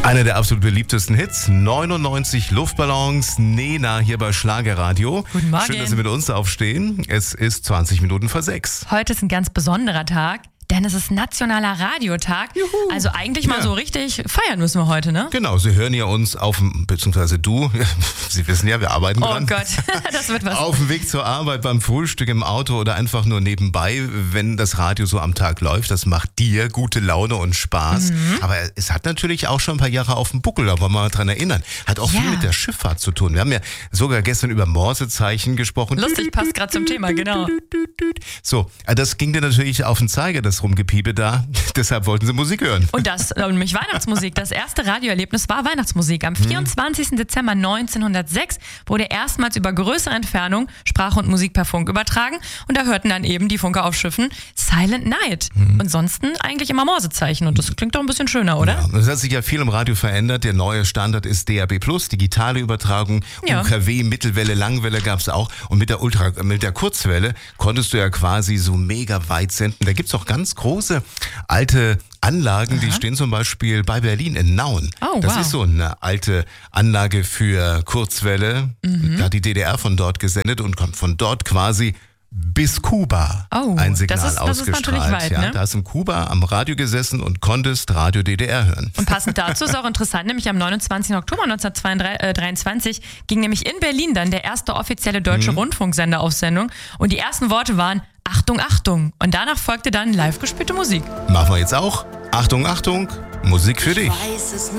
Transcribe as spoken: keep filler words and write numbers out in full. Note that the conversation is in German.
Einer der absolut beliebtesten Hits, neunundneunzig Luftballons, Nena hier bei Schlagerradio. Guten Morgen. Schön, dass Sie mit uns aufstehen. Es ist zwanzig Minuten vor sechs. Heute ist ein ganz besonderer Tag, denn es ist Nationaler Radiotag. Juhu. Also eigentlich mal Ja. so richtig feiern müssen wir heute, ne? Genau, Sie hören ja uns auf dem, beziehungsweise du, Sie wissen ja, wir arbeiten Oh dran. Gott, das wird was. Auf dem Weg zur Arbeit, beim Frühstück, im Auto oder einfach nur nebenbei, wenn das Radio so am Tag läuft. Das macht dir gute Laune und Spaß. Mhm. Aber es hat natürlich auch schon ein paar Jahre auf dem Buckel, da wollen wir mal dran erinnern. Hat auch Ja. viel mit der Schifffahrt zu tun. Wir haben ja sogar gestern über Morsezeichen gesprochen. Lustig, passt gerade zum Thema, genau. So, das ging dir natürlich auf den Zeiger, das Rumgepiepe da. Deshalb wollten sie Musik hören. Und das, nämlich Weihnachtsmusik. Das erste Radioerlebnis war Weihnachtsmusik. Am vierundzwanzigsten Dezember neunzehnhundertsechs wurde erstmals über größere Entfernung Sprache und Musik per Funk übertragen. Und da hörten dann eben die Funker auf Schiffen Silent Night. Und ansonsten eigentlich immer Morsezeichen. Und das klingt doch ein bisschen schöner, oder? Ja, es hat sich ja viel im Radio verändert. Der neue Standard ist D A B plus, digitale Übertragung, Ja. U K W, Mittelwelle, Langwelle gab es auch. Und mit der Ultra, mit der Kurzwelle konntest du ja quasi so mega weit senden. Da gibt's auch ganz große alte Anlagen, die stehen zum Beispiel bei Berlin in Nauen. Oh, das wow. ist so eine alte Anlage für Kurzwelle. Mhm. Da hat die D D R von dort gesendet und kommt von dort quasi bis Kuba Oh, ein Signal das ist- das ist ausgestrahlt. natürlich weit, ja, ne? da hast du in Kuba am Radio gesessen und konntest Radio D D R hören. Und passend dazu ist auch interessant, nämlich am neunundzwanzigsten Oktober neunzehnhundertdreiundzwanzig ging nämlich in Berlin dann der erste offizielle deutsche Rundfunksender auf Sendung. Und die ersten Worte waren Achtung, Achtung. Und danach folgte dann live gespielte Musik. Machen wir jetzt auch. Achtung, Achtung, Musik für dich. Ich weiß es